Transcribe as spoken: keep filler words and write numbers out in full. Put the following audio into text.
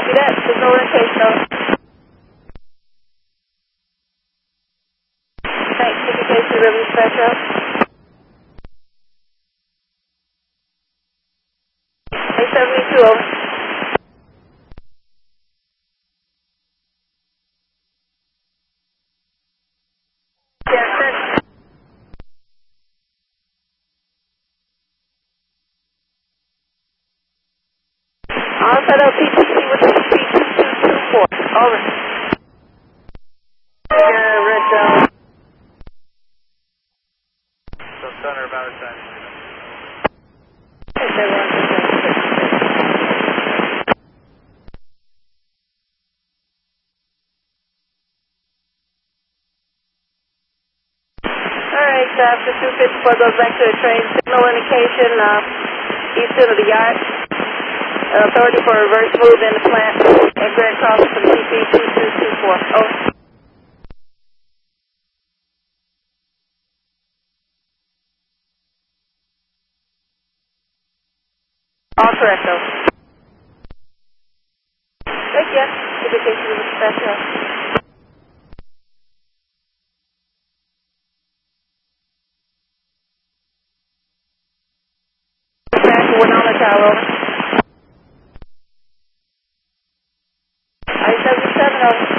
Copy that. Signal indication, over. Thanks, indication, River Spectrum. eight seventy-two, over. Yeah, sir. I'll set up P T C with P T two two two four. Over. Yeah, red down. So center about time. Take that one. Alright, after two fifty-four goes back to the train. Signal indication, uh, east end of the yacht. Uh, authority for reverse move in the plant. And Grant Cross from P T two two two four. Over. All correct, over. Thank you. Indication of special. Back one on the tower, over. I seventy-seven, over.